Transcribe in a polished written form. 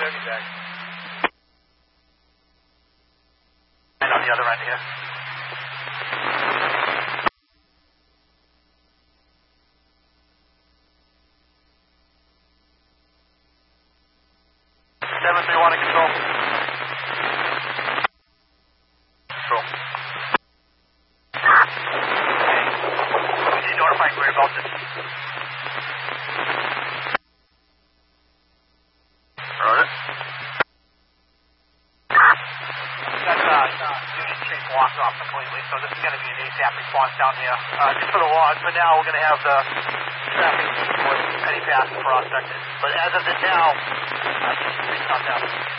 30 back. And on the other end here. 731 in control. Control. We need to notify Greer about this. Roger. That's Union Street blocked off completely, so this is going to be an ASAP response down here. Just for the log, for now we're going to have the traffic for Penny Pass and Prospect. But as of this now, it's not down.